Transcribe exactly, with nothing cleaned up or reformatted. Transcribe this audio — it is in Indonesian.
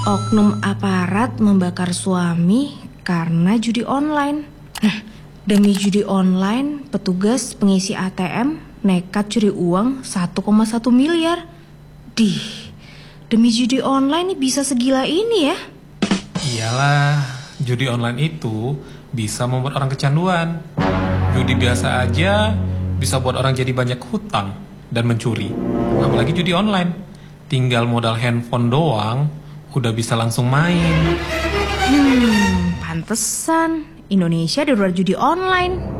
Oknum aparat membakar suami karena judi online. Nah, demi judi online, petugas pengisi A T M nekat curi uang satu koma satu miliar. Dih, demi judi online bisa segila ini ya? Iyalah, judi online itu bisa membuat orang kecanduan. Judi biasa aja bisa buat orang jadi banyak hutang dan mencuri. Apalagi judi online, tinggal modal handphone doang udah bisa langsung main. Hmm, pantesan Indonesia darurat judi online.